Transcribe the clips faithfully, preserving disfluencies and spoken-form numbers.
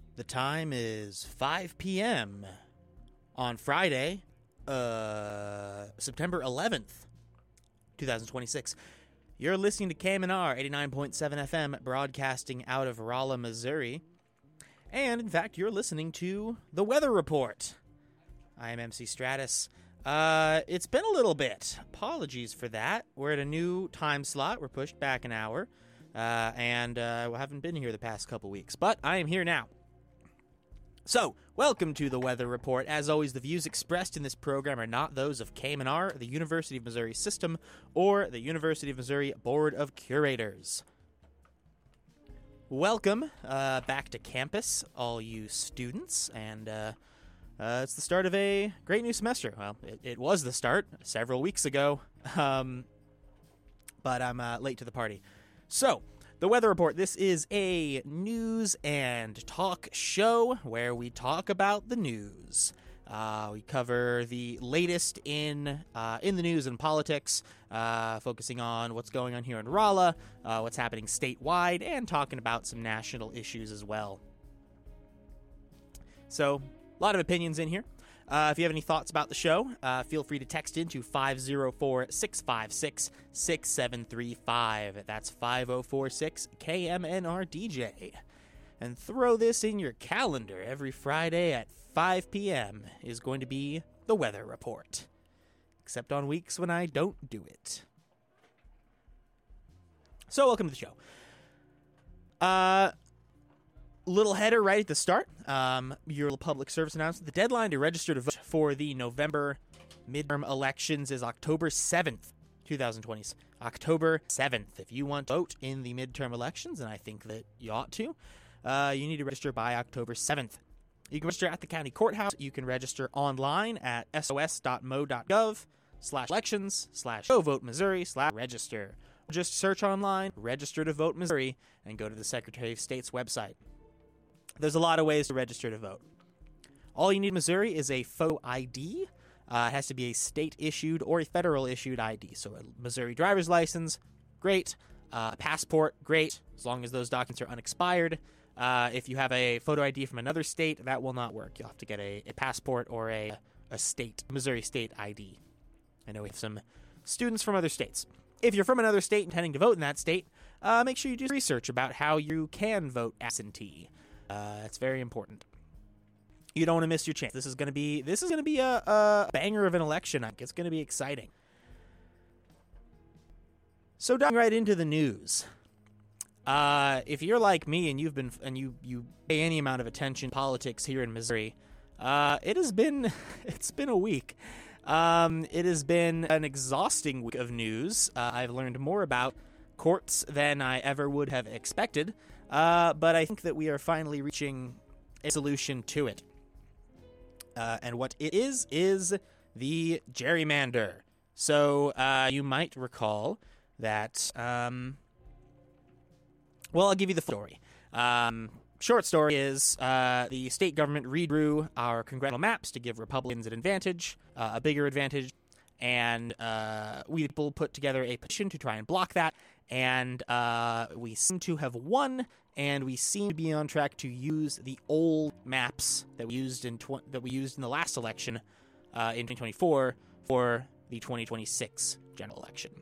The time is five p.m. on Friday, uh, September eleventh, twenty twenty-six. You're listening to K M N R eighty-nine point seven F M, broadcasting out of Rolla, Missouri. And, in fact, you're listening to The Weather Report. I am M C Stratus. Uh, it's been a little bit. Apologies for that. We're at a new time slot. We're pushed back an hour. Uh, and uh, we haven't been here the past couple weeks. But I am here now. So, welcome to the Weather Report. As always, the views expressed in this program are not those of K M N R, the University of Missouri System, or the University of Missouri Board of Curators. Welcome uh, back to campus, all you students, and uh, uh, it's the start of a great new semester. Well, it, it was the start several weeks ago, um, but I'm uh, late to the party. So, The Weather Report, this is a news and talk show where we talk about the news. Uh, we cover the latest in uh, in the news and politics, uh, focusing on what's going on here in Rolla, uh, what's happening statewide, and talking about some national issues as well. So, a lot of opinions in here. Uh, if you have any thoughts about the show, uh, feel free to text in to five oh four, six five six, six seven three five. That's five oh four six K M N R D J. And throw this in your calendar. Every Friday at five p.m. is going to be the Weather Report. Except on weeks when I don't do it. So, welcome to the show. Uh... Little header right at the start. Um, your public service announcement. The deadline to register to vote for the November midterm elections is October seventh, twenty twenty. October seventh. If you want to vote in the midterm elections, and I think that you ought to, uh, you need to register by October seventh. You can register at the county courthouse. You can register online at sos.mo.gov slash elections slash go vote Missouri slash register. Just search online, register to vote Missouri, and go to the Secretary of State's website. There's a lot of ways to register to vote. All you need in Missouri is a photo I D. Uh, it has to be a state-issued or a federal-issued I D. So a Missouri driver's license, great. Uh, passport, great, as long as those documents are unexpired. Uh, if you have a photo I D from another state, that will not work. You'll have to get a, a passport or a, a state, Missouri state I D. I know we have some students from other states. If you're from another state intending to vote in that state, uh, make sure you do research about how you can vote absentee. Uh, it's very important. You don't want to miss your chance. This is going to be this is going to be a, a banger of an election. It's going to be exciting. So diving right into the news. Uh, if you're like me and you've been and you you pay any amount of attention to politics here in Missouri, uh, it has been it's been a week. Um, it has been an exhausting week of news. Uh, I've learned more about courts than I ever would have expected. Uh, but I think that we are finally reaching a solution to it. Uh, and what it is, is the gerrymander. So, uh, you might recall that, um, well, I'll give you the story. Um, short story is, uh, the state government redrew our congressional maps to give Republicans an advantage, uh, a bigger advantage, and, uh, we people put together a petition to try and block that. And uh, we seem to have won, and we seem to be on track to use the old maps that we used in tw- that we used in the last election uh, in twenty twenty-four for the twenty twenty-six general election.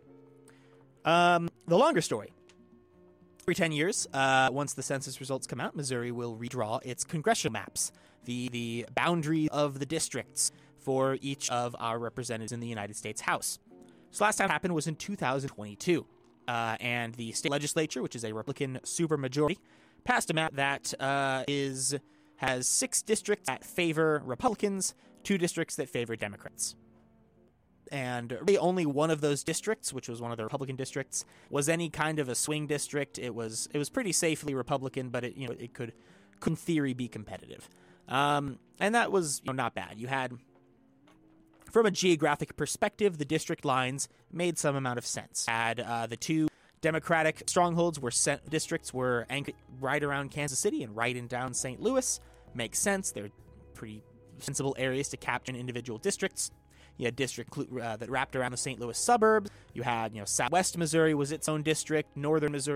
Um, the longer story. Every ten years, uh, once the census results come out, Missouri will redraw its congressional maps, the the boundary of the districts for each of our representatives in the United States House. So last time it happened was in two thousand twenty-two. Uh, and the state legislature, which is a Republican supermajority, passed a map that uh, is has six districts that favor Republicans, two districts that favor Democrats. And really only one of those districts, which was one of the Republican districts, was any kind of a swing district. It was it was pretty safely Republican, but it you know it could, could in theory be competitive. Um, and that was you know, not bad. You had, from a geographic perspective, the district lines made some amount of sense. Had uh, the two Democratic strongholds were sent, districts were anchored right around Kansas City and right in down Saint Louis. Makes sense. They're pretty sensible areas to capture in individual districts. You had district uh, that wrapped around the Saint Louis suburbs. You had, you know, Southwest Missouri was its own district. Northern Missouri